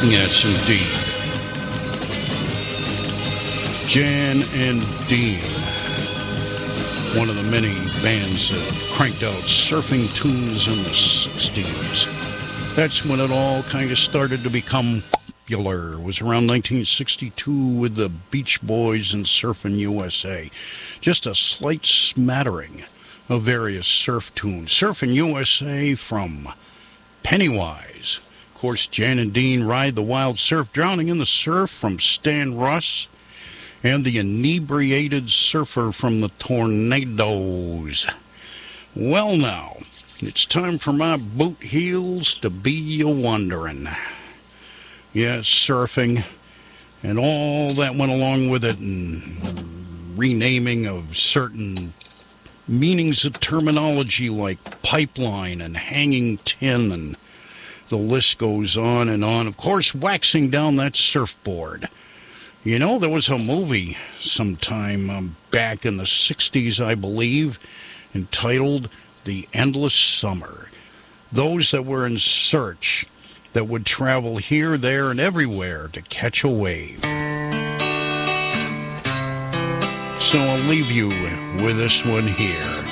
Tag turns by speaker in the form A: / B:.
A: Yes, indeed. Jan and Dean, one of the many bands that cranked out surfing tunes in the 60s. That's when it all kind of started to become popular. It was around 1962 with the Beach Boys and Surfin' USA. Just a slight smattering of various surf tunes. Surfin' USA from Pennywise. Of course, Jan and Dean Ride the Wild Surf, Drowning in the Surf from Stan Russ. And the Inebriated Surfer from the Tornadoes. Well now, it's time for my boot heels to be a-wonderin'. Yes, surfing and all that went along with it, and renaming of certain meanings of terminology like pipeline and hanging tin, and the list goes on and on. Of course, waxing down that surfboard. You know, there was a movie sometime back in the 60s, I believe, entitled The Endless Summer. Those that were in search, that would travel here, there, and everywhere to catch a wave. So I'll leave you with this one here.